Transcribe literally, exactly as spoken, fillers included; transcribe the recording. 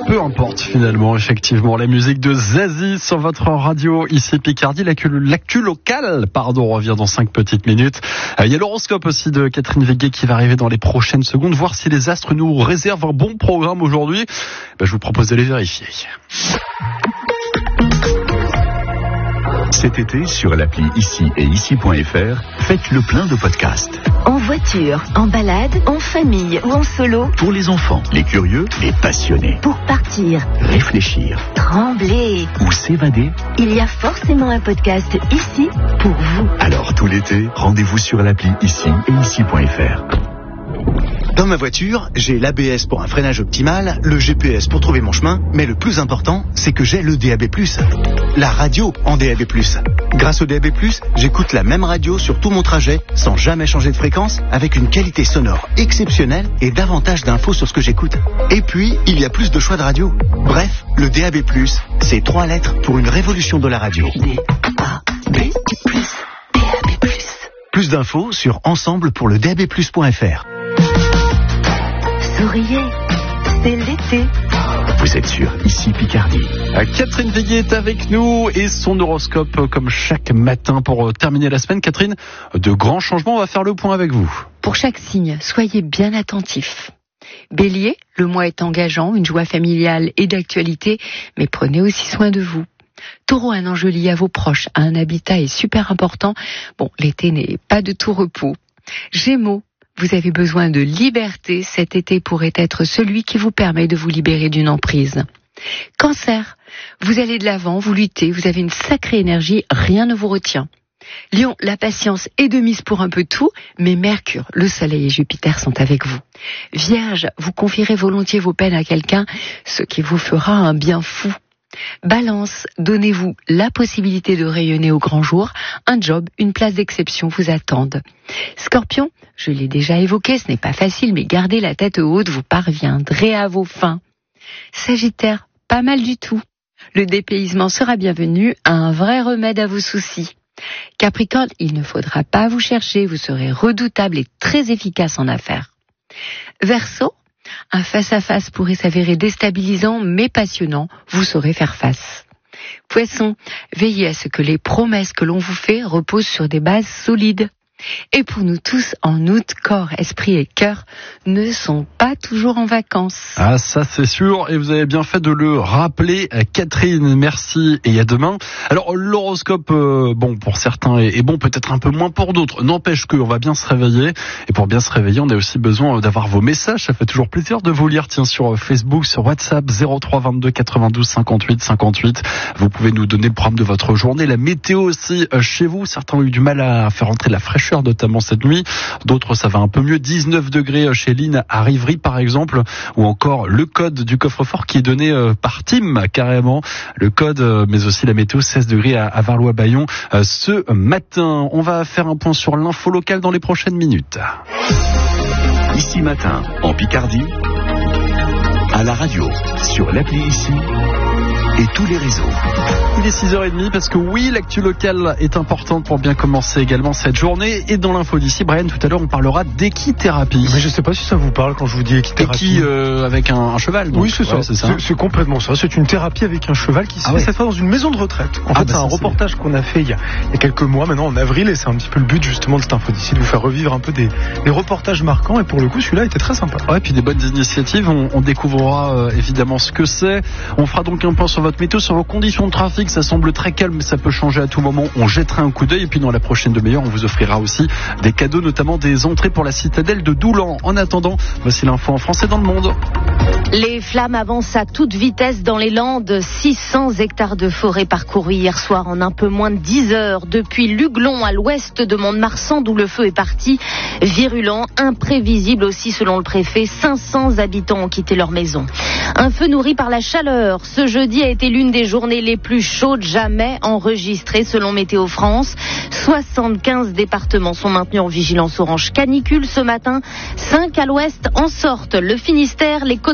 peu importe finalement, effectivement. La musique de Zazie sur votre radio, ici Picardie. L'actu, l'actu locale, pardon, revient dans cinq petites minutes. Il y a l'horoscope aussi de Catherine Véguet qui va arriver dans les prochaines secondes. Voir si les astres nous réservent un bon programme aujourd'hui. Ben, je vous propose de les vérifier. Cet été, sur l'appli Ici et Ici point F R, faites le plein de podcasts. En voiture, en balade, en famille ou en solo. Pour les enfants, les curieux, les passionnés. Pour partir, réfléchir, trembler ou s'évader. Il y a forcément un podcast ici pour vous. Alors tout l'été, rendez-vous sur l'appli Ici et Ici point F R. Dans ma voiture, j'ai l'A B S pour un freinage optimal, le G P S pour trouver mon chemin, mais le plus important, c'est que j'ai le D A B plus. La radio en D A B plus. Grâce au D A B plus, j'écoute la même radio sur tout mon trajet, sans jamais changer de fréquence, avec une qualité sonore exceptionnelle et davantage d'infos sur ce que j'écoute. Et puis, il y a plus de choix de radio. Bref, le D A B plus, c'est trois lettres pour une révolution de la radio. D A B plus, D A B plus. Plus d'infos sur ensemble pour le D A B plus point F R. Souriez, c'est l'été. Vous êtes sur Ici Picardie. Catherine Véguet est avec nous et son horoscope comme chaque matin pour terminer la semaine. Catherine, de grands changements, on va faire le point avec vous. Pour chaque signe, soyez bien attentifs. Bélier, le mois est engageant, une joie familiale et d'actualité, mais prenez aussi soin de vous. Taureau, un enjeu lié à vos proches, à un habitat est super important. Bon, l'été n'est pas de tout repos. Gémeaux, vous avez besoin de liberté, cet été pourrait être celui qui vous permet de vous libérer d'une emprise. Cancer, vous allez de l'avant, vous luttez, vous avez une sacrée énergie, rien ne vous retient. Lion, la patience est de mise pour un peu tout, mais Mercure, le Soleil et Jupiter sont avec vous. Vierge, vous confierez volontiers vos peines à quelqu'un, ce qui vous fera un bien fou. Balance, donnez-vous la possibilité de rayonner au grand jour. Un job, une place d'exception vous attendent. Scorpion, je l'ai déjà évoqué, ce n'est pas facile, mais gardez la tête haute, vous parviendrez à vos fins. Sagittaire, pas mal du tout. Le dépaysement sera bienvenu, un vrai remède à vos soucis. Capricorne, il ne faudra pas vous chercher, vous serez redoutable et très efficace en affaires. Verseau, un face-à-face pourrait s'avérer déstabilisant mais passionnant, vous saurez faire face. Poisson, veillez à ce que les promesses que l'on vous fait reposent sur des bases solides. Et pour nous tous, en août, corps, esprit et cœur ne sont pas toujours en vacances. Ah, ça c'est sûr, et vous avez bien fait de le rappeler, Catherine, merci, et à demain. Alors, l'horoscope, euh, bon, pour certains, est, est bon, peut-être un peu moins pour d'autres, n'empêche qu'on va bien se réveiller, et pour bien se réveiller, on a aussi besoin d'avoir vos messages, ça fait toujours plaisir de vous lire, tiens, sur Facebook, sur WhatsApp, zéro trois vingt-deux quatre-vingt-douze cinquante-huit cinquante-huit, vous pouvez nous donner le programme de votre journée, la météo aussi, euh, chez vous, certains ont eu du mal à faire entrer la fraîcheur, notamment cette nuit. D'autres, ça va un peu mieux. dix-neuf degrés chez Lynn à Rivry, par exemple, ou encore le code du coffre-fort qui est donné par Tim, carrément. Le code, mais aussi la météo, seize degrés à Varlois-Bayon ce matin. On va faire un point sur l'info locale dans les prochaines minutes. Ici matin, en Picardie, à la radio, sur l'appli Ici et tous les réseaux. Il est six heures trente parce que oui, l'actu locale est importante pour bien commencer également cette journée. Et dans l'info d'ici, Brian, tout à l'heure, on parlera d'équithérapie. Mais je sais pas si ça vous parle quand je vous dis équithérapie. Équi euh, avec un, un cheval. Donc. Oui, c'est ça. Ouais, c'est ça. C'est, c'est complètement ça. C'est une thérapie avec un cheval qui se ah fait ouais. cette fois dans une maison de retraite. En ah fait, bah c'est un reportage c'est... qu'on a fait il y a, il y a quelques mois, maintenant en avril, et c'est un petit peu le but justement de cette info d'ici, de vous faire revivre un peu des, des reportages marquants. Et pour le coup, celui-là était très sympa. Ouais, puis des bonnes initiatives. On, on découvrira euh, évidemment ce que c'est. On fera donc un point sur votre météo, sur vos conditions de trafic. Ça semble très calme, mais ça peut changer à tout moment. On jettera un coup d'œil et puis dans la prochaine demi-heure, on vous offrira aussi des cadeaux, notamment des entrées pour la citadelle de Doulan. En attendant, voici l'info en français dans le monde. Les flammes avancent à toute vitesse dans les Landes. six cents hectares de forêt parcourus hier soir en un peu moins de dix heures. Depuis Luglon à l'ouest de Mont-de-Marsan, d'où le feu est parti. Virulent, imprévisible aussi selon le préfet. cinq cents habitants ont quitté leur maison. Un feu nourri par la chaleur. Ce jeudi a été l'une des journées les plus chaudes jamais enregistrées selon Météo France. soixante-quinze départements sont maintenus en vigilance orange canicule ce matin. cinq à l'ouest en sortent. Le Finistère, les Côtes